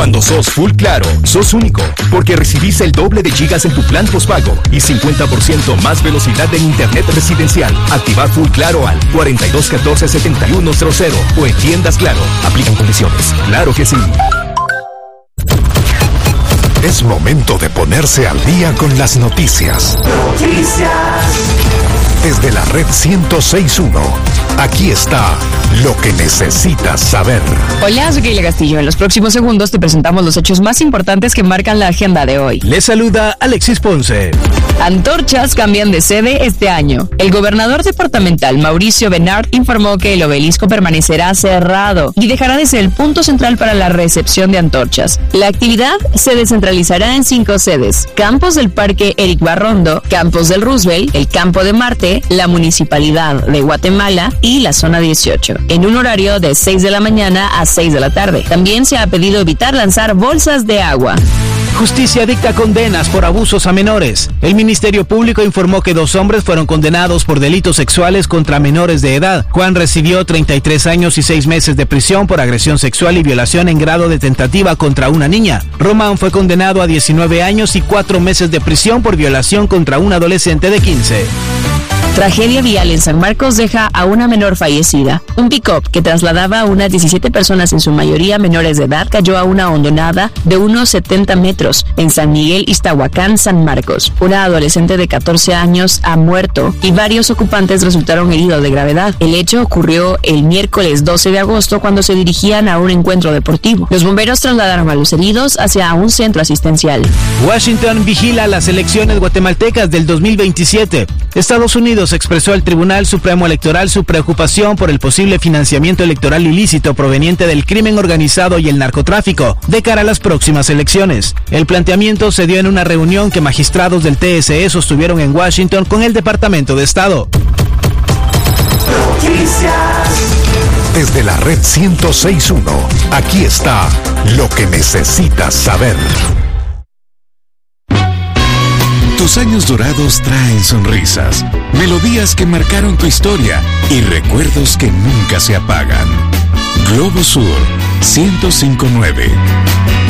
Cuando sos Full Claro, sos único, porque recibís el doble de gigas en tu plan postpago y 50% más velocidad en internet residencial. Activa Full Claro al 4214-7100 o en tiendas Claro. Aplican condiciones. Claro que sí. Es momento de ponerse al día con las noticias. Desde la red 106.1, aquí está lo que necesitas saber. Hola, soy Keila Castillo. En los próximos segundos te presentamos los hechos más importantes que marcan la agenda de hoy. Les saluda Alexis Ponce. Antorchas cambian de sede este año. El gobernador departamental Mauricio Benard informó que el obelisco permanecerá cerrado y dejará de ser el punto central para la recepción de antorchas. La actividad se descentralizará en 5 sedes: Campos del Parque Eric Barrondo, Campos del Roosevelt, el Campo de Marte, la Municipalidad de Guatemala y la Zona 18, en un horario de 6 de la mañana a 6 de la tarde. También se ha pedido evitar lanzar bolsas de agua. Justicia dicta condenas por abusos a menores. El Ministerio Público informó que 2 hombres fueron condenados por delitos sexuales contra menores de edad. Juan recibió 33 años y 6 meses de prisión por agresión sexual y violación en grado de tentativa contra una niña. Román fue condenado a 19 años y 4 meses de prisión por violación contra un adolescente de 15. Tragedia vial en San Marcos deja a una menor fallecida. Un pick-up que trasladaba a unas 17 personas, en su mayoría menores de edad, cayó a una hondonada de unos 70 metros en San Miguel, Iztahuacán, San Marcos. Una adolescente de 14 años ha muerto y varios ocupantes resultaron heridos de gravedad. El hecho ocurrió el miércoles 12 de agosto cuando se dirigían a un encuentro deportivo. Los bomberos trasladaron a los heridos hacia un centro asistencial. Washington vigila las elecciones guatemaltecas del 2027. Estados Unidos expresó al Tribunal Supremo Electoral su preocupación por el posible financiamiento electoral ilícito proveniente del crimen organizado y el narcotráfico de cara a las próximas elecciones. El planteamiento se dio en una reunión que magistrados del TSE sostuvieron en Washington con el Departamento de Estado. Desde la red 106.1, aquí está lo que necesitas saber. Tus años dorados traen sonrisas, melodías que marcaron tu historia y recuerdos que nunca se apagan. Globo Sur 105.9.